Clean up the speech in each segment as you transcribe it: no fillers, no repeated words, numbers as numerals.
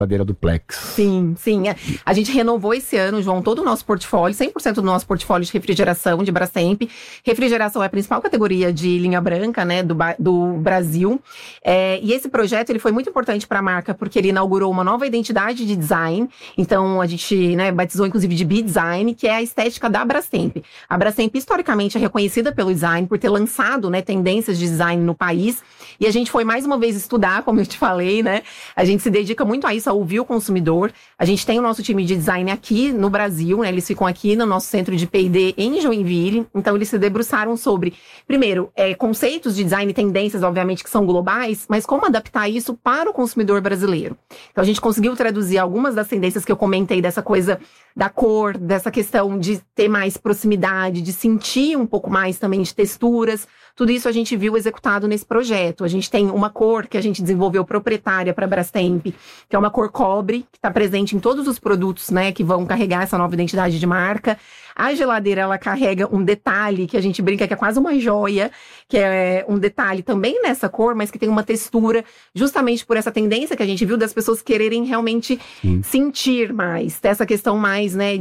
geladeira duplex. Sim. A gente renovou esse ano, João, todo o nosso portfólio, 100% do nosso portfólio de refrigeração de Brastemp. Refrigeração é a principal categoria de linha branca, né, do Brasil. E esse projeto, ele foi muito importante para a marca, porque ele inaugurou uma nova identidade de design. Então, a gente, né, batizou, inclusive, de B-Design, que é a estética da Brastemp. A Brastemp, historicamente, é reconhecida pelo design, por ter lançado, né, tendências de design no país. E a gente foi, mais uma vez, estudar, como eu te falei, né? A gente se dedica muito a isso, a ouvir o consumidor. A gente tem o nosso time de design aqui no Brasil, né? Eles ficam aqui no nosso centro de P&D em Joinville. Então, eles se debruçaram sobre, primeiro, conceitos de design e tendências, obviamente, que são globais, mas como adaptar isso para o consumidor brasileiro. Então, a gente conseguiu traduzir algumas das tendências que eu comentei, dessa coisa da cor, dessa questão de ter mais proximidade, de sentir um pouco mais também de texturas. Tudo isso a gente viu executado nesse projeto. A gente tem uma cor que a gente desenvolveu proprietária para a Brastemp, que é uma cor cobre, que está presente em todos os produtos, né, que vão carregar essa nova identidade de marca. A geladeira, ela carrega um detalhe que a gente brinca que é quase uma joia, que é um detalhe também nessa cor, mas que tem uma textura, justamente por essa tendência que a gente viu das pessoas quererem realmente sentir mais, dessa questão mais, né,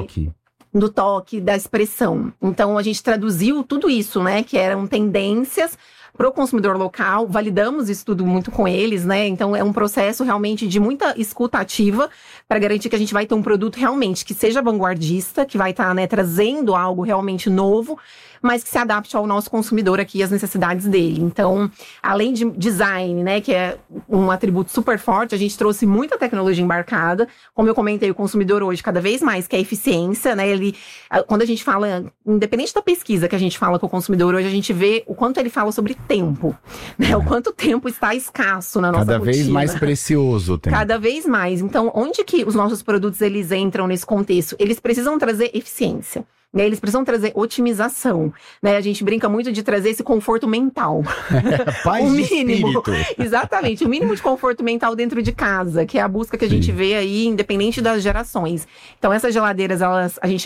do toque, da expressão. Então, a gente traduziu tudo isso, né, que eram tendências para o consumidor local, validamos isso tudo muito com eles, né? Então, é um processo realmente de muita escuta ativa para garantir que a gente vai ter um produto realmente que seja vanguardista, que vai estar, né, trazendo algo realmente novo, mas que se adapte ao nosso consumidor aqui, às necessidades dele. Então, além de design, né, que é um atributo super forte, a gente trouxe muita tecnologia embarcada. Como eu comentei, o consumidor hoje, cada vez mais, quer eficiência, né? Quando a gente fala, independente da pesquisa que a gente fala com o consumidor hoje, a gente vê o quanto ele fala sobre tempo, né? O quanto tempo está escasso na nossa rotina. Cada vez mais precioso o tempo. Cada vez mais. Então, onde que os nossos produtos, eles entram nesse contexto? Eles precisam trazer eficiência. Né, eles precisam trazer otimização, né? A gente brinca muito de trazer esse conforto mental. Paz o mínimo. Exatamente, o mínimo de conforto mental dentro de casa, que é a busca que a gente vê aí, independente das gerações. Então, essas geladeiras, a gente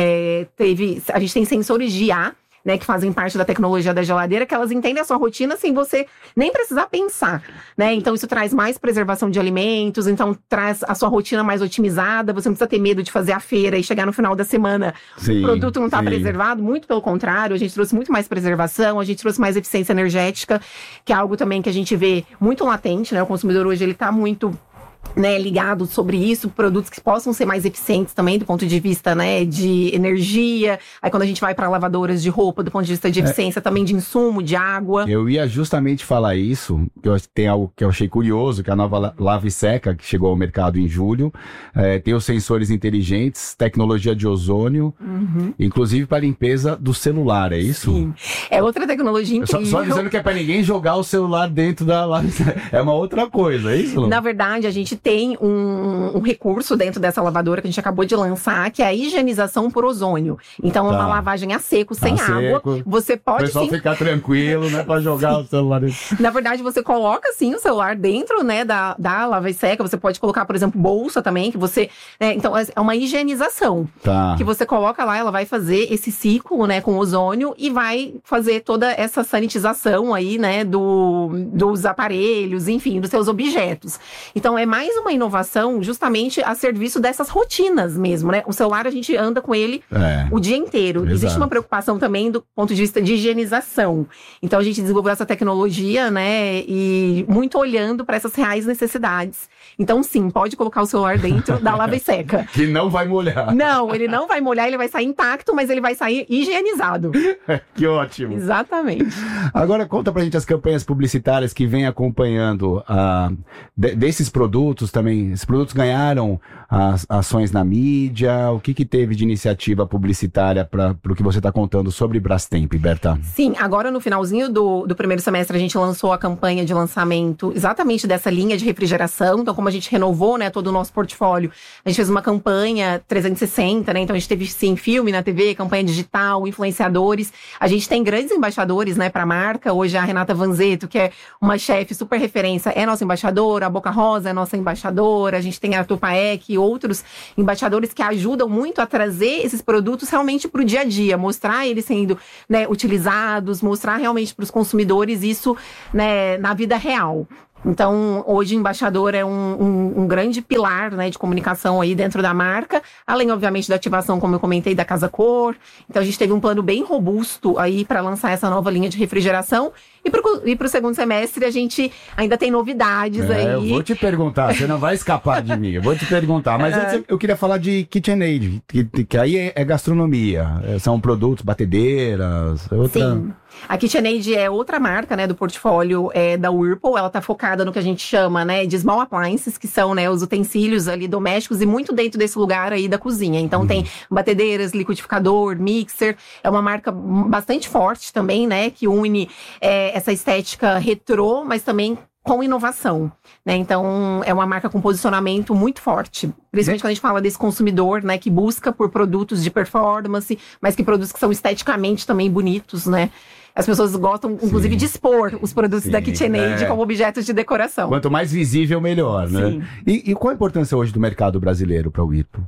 tem sensores de IA, né, que fazem parte da tecnologia da geladeira, que elas entendem a sua rotina sem você nem precisar pensar, né? Então, isso traz mais preservação de alimentos, então traz a sua rotina mais otimizada, você não precisa ter medo de fazer a feira e chegar no final da semana, o produto não está preservado, muito pelo contrário, a gente trouxe muito mais preservação, a gente trouxe mais eficiência energética, que é algo também que a gente vê muito latente, né? O consumidor hoje, ele está muito, né, ligado sobre isso, produtos que possam ser mais eficientes também do ponto de vista, né, de energia. Aí quando a gente vai para lavadoras de roupa, do ponto de vista de eficiência também de insumo, de água. Eu ia justamente falar isso, que tem algo que eu achei curioso, que é a nova Lava e Seca, que chegou ao mercado em julho, tem os sensores inteligentes, tecnologia de ozônio, inclusive para limpeza do celular, é isso? Sim, é outra tecnologia incrível. Só avisando que é para ninguém jogar o celular dentro da Lava e Seca, é uma outra coisa, é isso? Na verdade, a gente tem um recurso dentro dessa lavadora que a gente acabou de lançar, que é a higienização por ozônio. Então, é uma lavagem a seco, sem água. Você pode, o pessoal ficar tranquilo, né, para jogar o celular dentro. Na verdade, você coloca, sim, o celular dentro, né, da lava e seca. Você pode colocar, por exemplo, bolsa também, que você, né, então, é uma higienização. Que você coloca lá, ela vai fazer esse ciclo, né, com ozônio e vai fazer toda essa sanitização aí, né, dos aparelhos, enfim, dos seus objetos. Então, é mais uma inovação justamente a serviço dessas rotinas mesmo, né? O celular, a gente anda com ele o dia inteiro. Exato. Existe uma preocupação também do ponto de vista de higienização. Então, a gente desenvolveu essa tecnologia, né? E muito olhando para essas reais necessidades. Então, sim, pode colocar o celular dentro da lava e seca. Que não vai molhar. Não, ele não vai molhar, ele vai sair intacto, mas ele vai sair higienizado. Que ótimo. Exatamente. Agora, conta pra gente as campanhas publicitárias que vem acompanhando desses produtos também. Esses produtos ganharam as ações na mídia. O que teve de iniciativa publicitária para o que você está contando sobre Brastemp, Berta? Sim, agora no finalzinho do primeiro semestre a gente lançou a campanha de lançamento exatamente dessa linha de refrigeração. Então, como a gente renovou, né, todo o nosso portfólio, a gente fez uma campanha 360, né? Então a gente teve, sim, filme na TV, campanha digital, influenciadores. A gente tem grandes embaixadores, né, para a marca. Hoje a Renata Vanzetto, que é uma chefe super referência, é nossa embaixadora. A Boca Rosa é nossa embaixadora. A gente tem a Arthur Paek e outros embaixadores que ajudam muito a trazer esses produtos realmente para o dia a dia, mostrar eles sendo, né, utilizados, mostrar realmente para os consumidores isso, né, na vida real. Então, hoje, o embaixador é um grande pilar, né, de comunicação aí dentro da marca, além, obviamente, da ativação, como eu comentei, da Casa Cor. Então, a gente teve um plano bem robusto aí para lançar essa nova linha de refrigeração. E para o segundo semestre, a gente ainda tem novidades aí. Eu vou te perguntar, você não vai escapar de mim, eu vou te perguntar. Mas antes eu queria falar de KitchenAid, que aí é gastronomia, são produtos, batedeiras, outra... Sim. A KitchenAid é outra marca, né, do portfólio da Whirlpool. Ela está focada no que a gente chama, né, de small appliances, que são, né, os utensílios ali domésticos e muito dentro desse lugar aí da cozinha. Então tem batedeiras, liquidificador, mixer. É uma marca bastante forte também, né, que une essa estética retrô, mas também com inovação, né? Então, é uma marca com posicionamento muito forte. Principalmente quando a gente fala desse consumidor, né? Que busca por produtos de performance, mas que produtos que são esteticamente também bonitos, né? As pessoas gostam, inclusive, de expor os produtos da KitchenAid como objetos de decoração. Quanto mais visível, melhor, né? E qual a importância hoje do mercado brasileiro para o Whirlpool?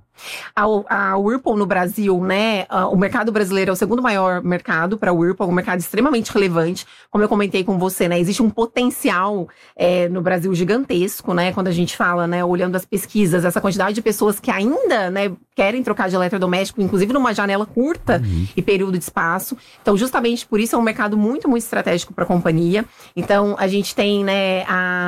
A Whirlpool no Brasil, né? O mercado brasileiro é o segundo maior mercado para a Whirlpool, um mercado extremamente relevante. Como eu comentei com você, né? Existe um potencial no Brasil gigantesco, né? Quando a gente fala, né? Olhando as pesquisas, essa quantidade de pessoas que ainda, né? Querem trocar de eletrodoméstico, inclusive numa janela curta e período de espaço. Então, justamente por isso é um mercado muito, muito estratégico para a companhia. Então, a gente tem, né?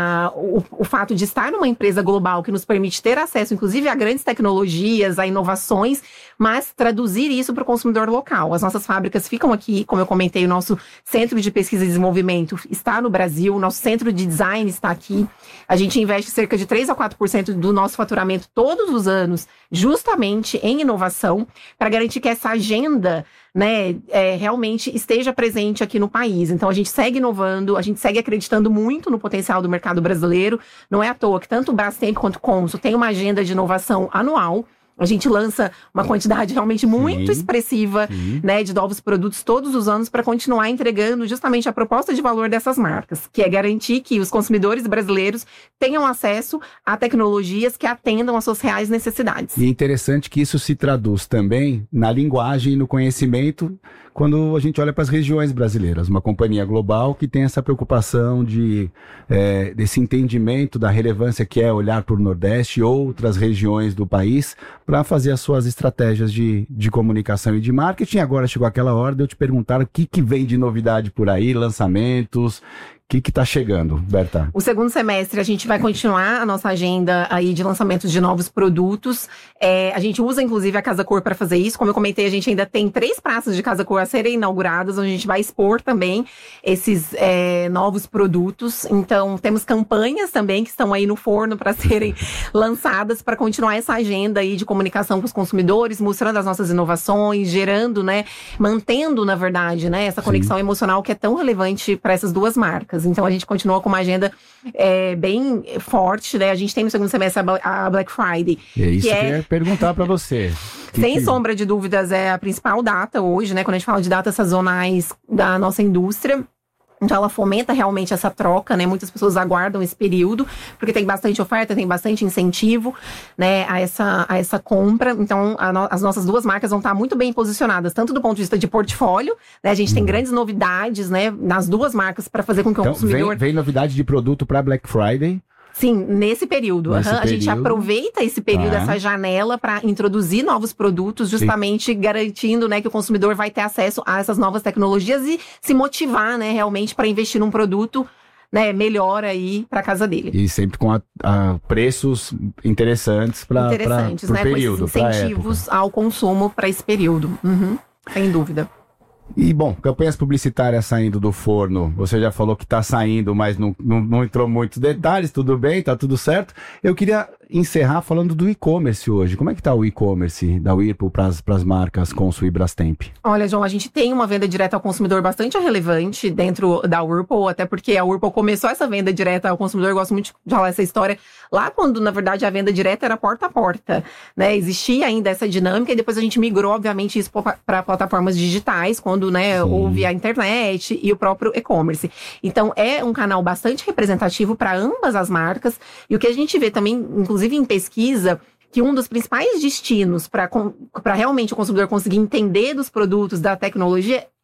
O fato de estar numa empresa global que nos permite ter acesso, inclusive, a grandes tecnologias, a inovações, mas traduzir isso para o consumidor local. As nossas fábricas ficam aqui, como eu comentei, o nosso centro de pesquisa e desenvolvimento está no Brasil, o nosso centro de design está aqui. A gente investe cerca de 3 a 4% do nosso faturamento todos os anos, justamente em inovação, para garantir que essa agenda, né, realmente esteja presente aqui no país. Então, a gente segue inovando, a gente segue acreditando muito no potencial do mercado brasileiro. Não é à toa que tanto o Brastemp quanto o Consul tem uma agenda de inovação anual. A gente lança uma quantidade realmente muito expressiva, né, de novos produtos todos os anos para continuar entregando justamente a proposta de valor dessas marcas, que é garantir que os consumidores brasileiros tenham acesso a tecnologias que atendam às suas reais necessidades. E é interessante que isso se traduz também na linguagem e no conhecimento quando a gente olha para as regiões brasileiras. Uma companhia global que tem essa preocupação desse entendimento da relevância que é olhar para o Nordeste e outras regiões do país para fazer as suas estratégias de comunicação e de marketing. Agora chegou aquela hora de eu te perguntar o que vem de novidade por aí, lançamentos. O que está chegando, Berta? O segundo semestre a gente vai continuar a nossa agenda aí de lançamentos de novos produtos. A gente usa, inclusive, a Casa Cor para fazer isso. Como eu comentei, a gente ainda tem 3 praças de Casa Cor a serem inauguradas, onde a gente vai expor também esses novos produtos. Então, temos campanhas também que estão aí no forno para serem lançadas, para continuar essa agenda aí de comunicação com os consumidores, mostrando as nossas inovações, gerando, né, mantendo, na verdade, né, essa conexão emocional que é tão relevante para essas duas marcas. Então, a gente continua com uma agenda bem forte, né? A gente tem no segundo semestre a Black Friday. É isso que eu ia perguntar para você. Sem sombra de dúvidas, é a principal data hoje, né? Quando a gente fala de datas sazonais da nossa indústria. Então, ela fomenta realmente essa troca, né? Muitas pessoas aguardam esse período, porque tem bastante oferta, tem bastante incentivo, né? A essa compra. Então, as nossas duas marcas vão estar muito bem posicionadas, tanto do ponto de vista de portfólio, né? A gente tem grandes novidades, né? Nas duas marcas, para fazer com que o consumidor... Vem novidade de produto para Black Friday? Sim, nesse período. A gente aproveita esse período, essa janela, para introduzir novos produtos, justamente garantindo, né, que o consumidor vai ter acesso a essas novas tecnologias e se motivar, né, realmente para investir num produto, né, melhor aí para casa dele. E sempre com preços interessantes para o né, período, com esses incentivos ao consumo para esse período. Sem dúvida. E, bom, campanhas publicitárias saindo do forno, você já falou que está saindo, mas não entrou muitos detalhes, tudo bem, tá tudo certo. Eu queria encerrar falando do e-commerce hoje. Como é que tá o e-commerce da Whirlpool para as marcas Consul e Brastemp? Olha, João, a gente tem uma venda direta ao consumidor bastante relevante dentro da Whirlpool, até porque a Whirlpool começou essa venda direta ao consumidor. Eu gosto muito de falar essa história lá quando, na verdade, a venda direta era porta a porta, né? Existia ainda essa dinâmica e depois a gente migrou, obviamente, isso para plataformas digitais, quando, né, houve a internet e o próprio e-commerce. Então, é um canal bastante representativo para ambas as marcas. E o que a gente vê também, inclusive em pesquisa, que um dos principais destinos para realmente o consumidor conseguir entender dos produtos, da tecnologia,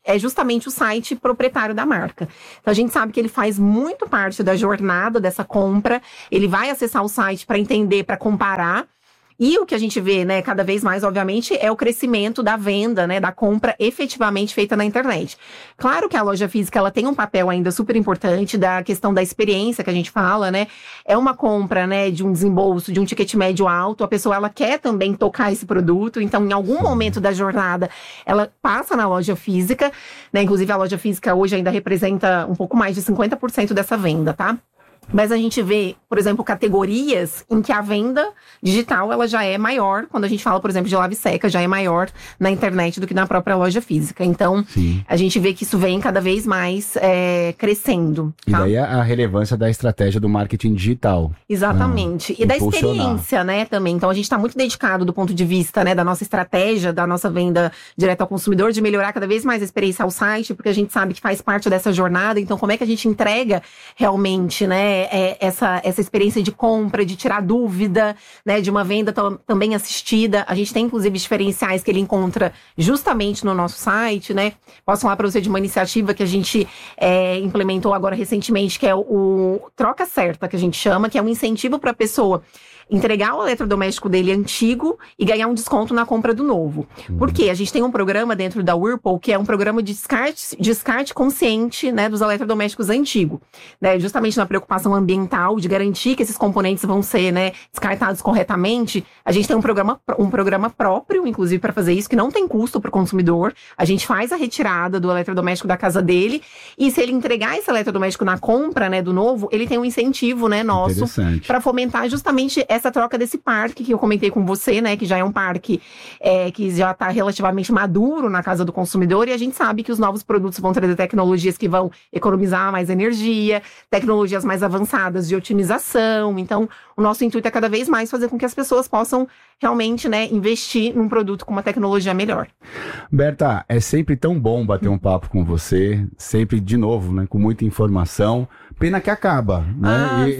é justamente o site proprietário da marca. Então, a gente sabe que ele faz muito parte da jornada dessa compra. Ele vai acessar o site para entender, para comparar. E o que a gente vê, né, cada vez mais, obviamente, é o crescimento da venda, né, da compra efetivamente feita na internet. Claro que a loja física, ela tem um papel ainda super importante da questão da experiência que a gente fala, né? É uma compra, né, de um desembolso, de um ticket médio alto, a pessoa, ela quer também tocar esse produto, então, em algum momento da jornada, ela passa na loja física, né? Inclusive, a loja física hoje ainda representa um pouco mais de 50% dessa venda, tá? Mas a gente vê, por exemplo, categorias em que a venda digital ela já é maior. Quando a gente fala, por exemplo, de lave seca, já é maior na internet do que na própria loja física. Então, sim, a gente vê que isso vem cada vez mais crescendo. Tá? E daí a relevância da estratégia do marketing digital. Exatamente. E da experiência, né, também. Então, a gente está muito dedicado do ponto de vista, né, da nossa estratégia, da nossa venda direta ao consumidor, de melhorar cada vez mais a experiência ao site, porque a gente sabe que faz parte dessa jornada. Então, como é que a gente entrega realmente, né, essa experiência de compra, de tirar dúvida, né, de uma venda também assistida. A gente tem, inclusive, diferenciais que ele encontra justamente no nosso site, né? Posso falar para você de uma iniciativa que a gente implementou agora recentemente, que é o Troca Certa, que a gente chama, que é um incentivo para a pessoa entregar o eletrodoméstico dele antigo e ganhar um desconto na compra do novo. Por quê? A gente tem um programa dentro da Whirlpool, que é um programa de descarte consciente, né, dos eletrodomésticos antigos, né, justamente na preocupação ambiental, de garantir que esses componentes vão ser, né, descartados corretamente. A gente tem um programa próprio, inclusive, para fazer isso, que não tem custo para o consumidor. A gente faz a retirada do eletrodoméstico da casa dele, e se ele entregar esse eletrodoméstico na compra, né, do novo, ele tem um incentivo, né, nosso, para fomentar justamente essa troca desse parque que eu comentei com você, né, que já é um parque que já está relativamente maduro na casa do consumidor, e a gente sabe que os novos produtos vão trazer tecnologias que vão economizar mais energia, tecnologias mais avançadas de otimização. Então, o nosso intuito é cada vez mais fazer com que as pessoas possam realmente, né, investir num produto com uma tecnologia melhor. Berta, é sempre tão bom bater um papo com você, sempre, de novo, né, com muita informação. Pena que acaba, né?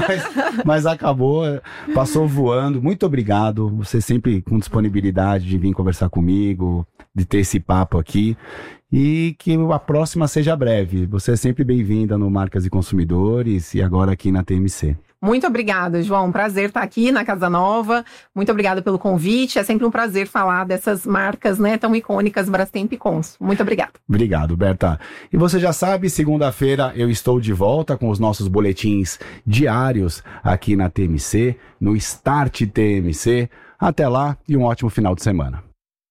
Mas acabou, passou voando. Muito obrigado. Você sempre com disponibilidade de vir conversar comigo, de ter esse papo aqui. E que a próxima seja breve. Você é sempre bem-vinda no Marcas e Consumidores e agora aqui na TMC. Muito obrigada, João. Prazer estar aqui na Casa Nova. Muito obrigada pelo convite. É sempre um prazer falar dessas marcas, né, tão icônicas, Brastemp e Cons. Muito obrigada. Obrigado, Berta. E você já sabe, segunda-feira eu estou de volta com os nossos boletins diários aqui na TMC, no Start TMC. Até lá e um ótimo final de semana.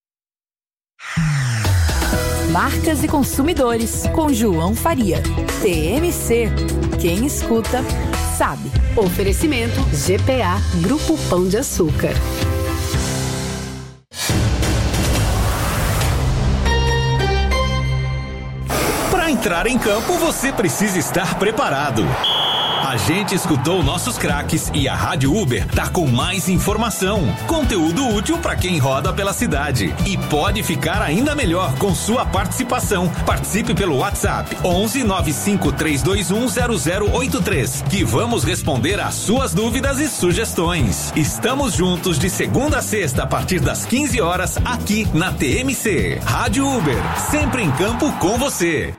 Marcas e Consumidores, com João Faria. TMC. Quem escuta, sabe. Oferecimento GPA, Grupo Pão de Açúcar. Para entrar em campo, você precisa estar preparado. A gente escutou nossos craques e a Rádio Uber tá com mais informação, conteúdo útil para quem roda pela cidade. E pode ficar ainda melhor com sua participação. Participe pelo WhatsApp 11 95 321 0083, que vamos responder às suas dúvidas e sugestões. Estamos juntos de segunda a sexta a partir das 15 horas aqui na TMC. Rádio Uber, sempre em campo com você.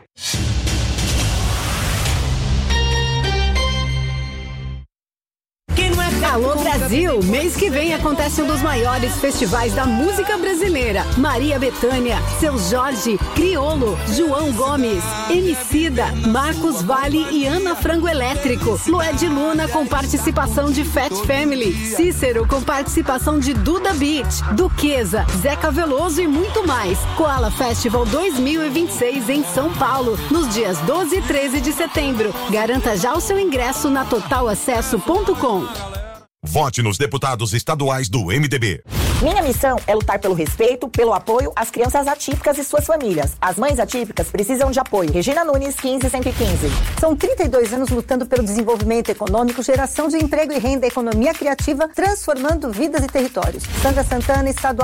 Alô Brasil! Mês que vem acontece um dos maiores festivais da música brasileira. Maria Bethânia, Seu Jorge, Criolo, João Gomes, Emicida, Marcos Valle e Ana Frango Elétrico. Lued Luna com participação de Fat Family. Cícero com participação de Duda Beat, Duquesa, Zeca Veloso e muito mais. Koala Festival 2026 em São Paulo, nos dias 12 e 13 de setembro. Garanta já o seu ingresso na totalaccesso.com. Vote nos deputados estaduais do MDB. Minha missão é lutar pelo respeito, pelo apoio às crianças atípicas e suas famílias. As mães atípicas precisam de apoio. Regina Nunes, 15115. São 32 anos lutando pelo desenvolvimento econômico, geração de emprego e renda, economia criativa, transformando vidas e territórios. Sandra Santana, estadual.